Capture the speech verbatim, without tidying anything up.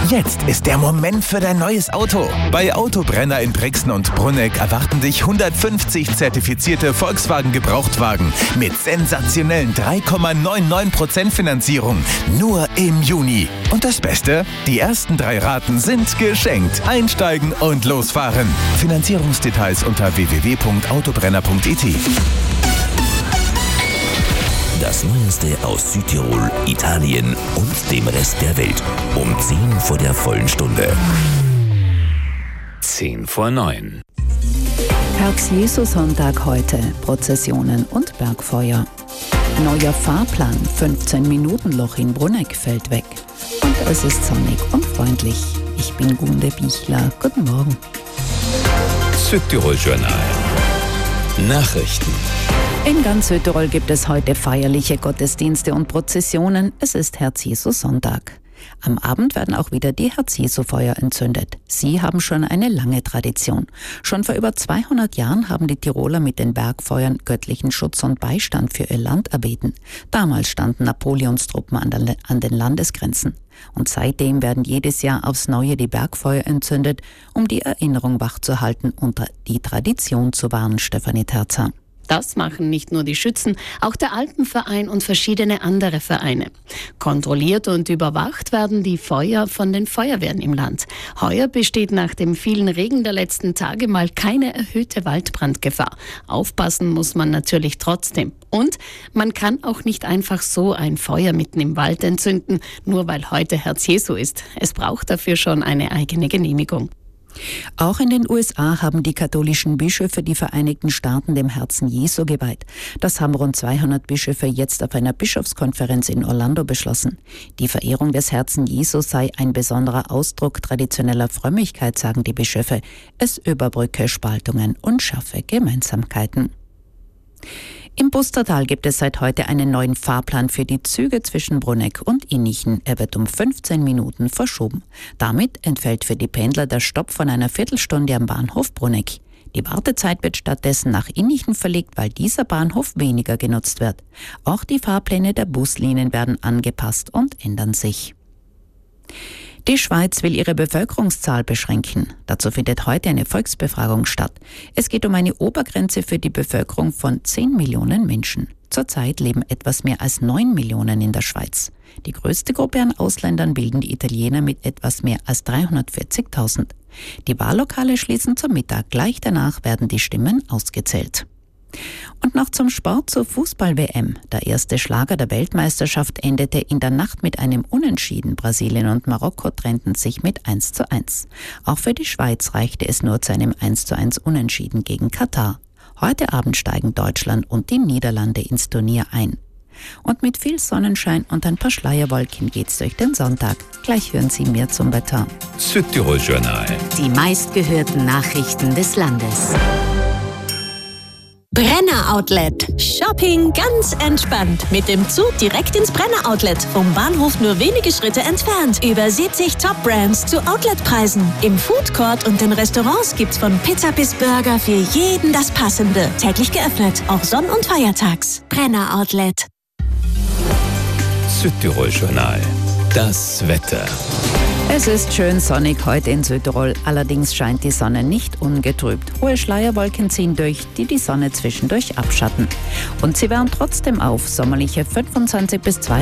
Jetzt ist der Moment für dein neues Auto. Bei Autobrenner in Brixen und Brunegg erwarten dich hundertfünfzig zertifizierte Volkswagen-Gebrauchtwagen mit sensationellen drei Komma neunundneunzig Prozent Finanzierung. Nur im Juni. Und das Beste? Die ersten drei Raten sind geschenkt. Einsteigen und losfahren. Finanzierungsdetails unter w w w punkt autobrenner punkt i t. Das Neueste aus Südtirol, Italien und dem Rest der Welt. Um zehn vor der vollen Stunde. Zehn vor neun. Herz-Jesu-Sonntag heute. Prozessionen und Bergfeuer. Neuer Fahrplan. fünfzehn Minuten Loch in Brunegg fällt weg. Und es ist sonnig und freundlich. Ich bin Gunde Bichler. Guten Morgen. Südtirol Journal. Nachrichten. In ganz Südtirol gibt es heute feierliche Gottesdienste und Prozessionen. Es ist Herz-Jesu-Sonntag. Am Abend werden auch wieder die Herz-Jesu-Feuer entzündet. Sie haben schon eine lange Tradition. Schon vor über zweihundert Jahren haben die Tiroler mit den Bergfeuern göttlichen Schutz und Beistand für ihr Land erbeten. Damals standen Napoleonstruppen an, der, an den Landesgrenzen. Und seitdem werden jedes Jahr aufs Neue die Bergfeuer entzündet, um die Erinnerung wachzuhalten und die Tradition zu wahren. Stefanie Terzer. Das machen nicht nur die Schützen, auch der Alpenverein und verschiedene andere Vereine. Kontrolliert und überwacht werden die Feuer von den Feuerwehren im Land. Heuer besteht nach dem vielen Regen der letzten Tage mal keine erhöhte Waldbrandgefahr. Aufpassen muss man natürlich trotzdem. Und man kann auch nicht einfach so ein Feuer mitten im Wald entzünden, nur weil heute Herz Jesu ist. Es braucht dafür schon eine eigene Genehmigung. Auch in den U S A haben die katholischen Bischöfe die Vereinigten Staaten dem Herzen Jesu geweiht. Das haben rund zweihundert Bischöfe jetzt auf einer Bischofskonferenz in Orlando beschlossen. Die Verehrung des Herzen Jesu sei ein besonderer Ausdruck traditioneller Frömmigkeit, sagen die Bischöfe. Es überbrücke Spaltungen und schaffe Gemeinsamkeiten. Im Bustertal gibt es seit heute einen neuen Fahrplan für die Züge zwischen Brunegg und Innichen. Er wird um fünfzehn Minuten verschoben. Damit entfällt für die Pendler der Stopp von einer Viertelstunde am Bahnhof Brunegg. Die Wartezeit wird stattdessen nach Innichen verlegt, weil dieser Bahnhof weniger genutzt wird. Auch die Fahrpläne der Buslinien werden angepasst und ändern sich. Die Schweiz will ihre Bevölkerungszahl beschränken. Dazu findet heute eine Volksbefragung statt. Es geht um eine Obergrenze für die Bevölkerung von zehn Millionen Menschen. Zurzeit leben etwas mehr als neun Millionen in der Schweiz. Die größte Gruppe an Ausländern bilden die Italiener mit etwas mehr als dreihundertvierzigtausend. Die Wahllokale schließen zum Mittag. Gleich danach werden die Stimmen ausgezählt. Und noch zum Sport, zur Fußball-W M. Der erste Schlager der Weltmeisterschaft endete in der Nacht mit einem Unentschieden. Brasilien und Marokko trennten sich mit eins zu eins. Auch für die Schweiz reichte es nur zu einem eins zu eins Unentschieden gegen Katar. Heute Abend steigen Deutschland und die Niederlande ins Turnier ein. Und mit viel Sonnenschein und ein paar Schleierwolken geht's durch den Sonntag. Gleich hören Sie mehr zum Wetter. Südtirol Journal. Die meistgehörten Nachrichten des Landes. Brenner Outlet. Shopping ganz entspannt. Mit dem Zug direkt ins Brenner Outlet. Vom Bahnhof nur wenige Schritte entfernt. Über siebzig Top-Brands zu Outletpreisen. Im Food Court und den Restaurants gibt's von Pizza bis Burger für jeden das Passende. Täglich geöffnet, auch Sonn- und Feiertags. Brenner Outlet. Südtirol Journal. Das Wetter. Es ist schön sonnig heute in Südtirol, allerdings scheint die Sonne nicht ungetrübt. Hohe Schleierwolken ziehen durch, die die Sonne zwischendurch abschatten. Und sie wären trotzdem auf, sommerliche fünfundzwanzig bis zweiundzwanzig